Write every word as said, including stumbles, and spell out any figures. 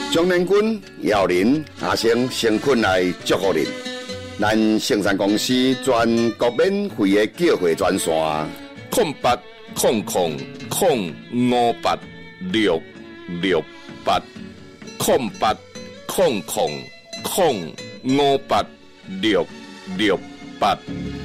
中年军姚林阿生先困来祝福您。咱盛山公司全国免费的叫货专线： 空八空空空五八六六八空八空空空五八六六八。